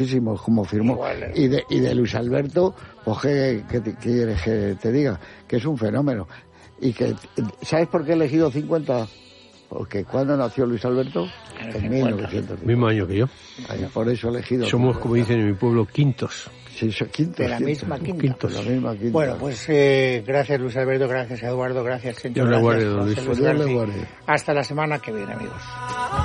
como firmó. Igual, Y de Luis Alberto, pues ¿qué quieres que te diga? Que es un fenómeno. Y que, ¿sabes por qué he elegido 50? Porque cuando nació Luis Alberto, en 1900. Mismo año que yo. Por eso he elegido. Somos, como dicen en mi pueblo, quintos. Sí, son quintos. De la misma quinta. La misma quinta. Bueno, pues gracias Luis Alberto, gracias Eduardo, gracias Chencho, Dios le guarde, gracias don José Luis. Luis Dios le García. guarde. Hasta la semana que viene, amigos.